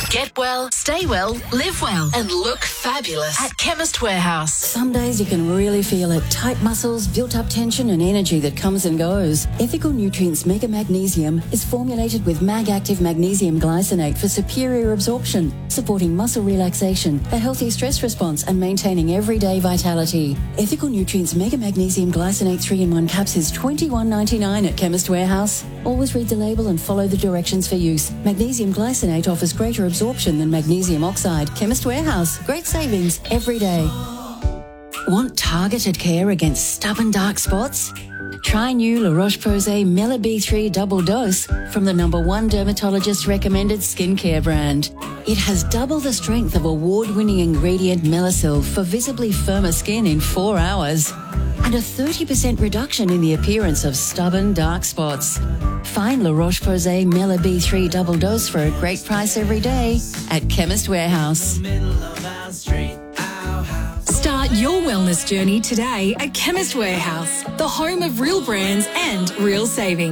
Get well, stay well, live well, and look fabulous at Chemist Warehouse. Some days you can really feel it. Tight muscles, built-up tension and energy that comes and goes. Ethical Nutrients Mega Magnesium is formulated with Mag-Active Magnesium Glycinate for superior absorption, supporting muscle relaxation, a healthy stress response and maintaining everyday vitality. Ethical Nutrients Mega Magnesium Glycinate 3-in-1 caps is $21.99 at Chemist Warehouse. Always read the label and follow the directions for use. Magnesium glycinate offers greater absorption than magnesium oxide. Chemist Warehouse. Great savings every day. Want targeted care against stubborn dark spots? Try new La Roche-Posay Mela B3 Double Dose from the #1 dermatologist recommended skincare brand. It has double the strength of award-winning ingredient Melasil for visibly firmer skin in 4 hours and a 30% reduction in the appearance of stubborn dark spots. Find La Roche-Posay Mela B3 Double Dose for a great price every day at Chemist Warehouse. Start your wellness journey today at Chemist Warehouse, the home of real brands and real savings.